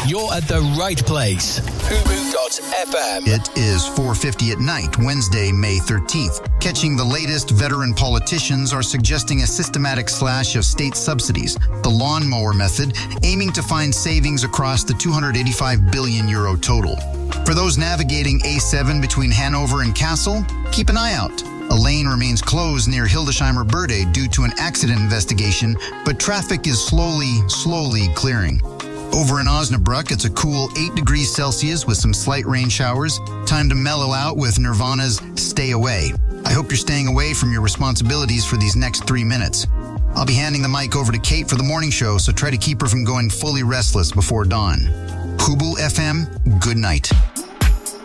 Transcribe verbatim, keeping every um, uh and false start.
you're at the right place. Fubu dot F M. It is four fifty at night, Wednesday, May thirteenth. Catching the latest, veteran politicians are suggesting a systematic slash of state subsidies, the lawnmower method, aiming to find savings across the two hundred eighty-five billion euro total. For those navigating A seven between Hanover and Kassel, keep an eye out. A lane remains closed near Hildesheimer Berde due to an accident investigation, but traffic is slowly, slowly clearing. Over in Osnabrück, it's a cool eight degrees Celsius with some slight rain showers. Time to mellow out with Nirvana's Stay Away. I hope you're staying away from your responsibilities for these next three minutes. I'll be handing the mic over to Kate for the morning show, so try to keep her from going fully restless before dawn. Fubu F M, good night.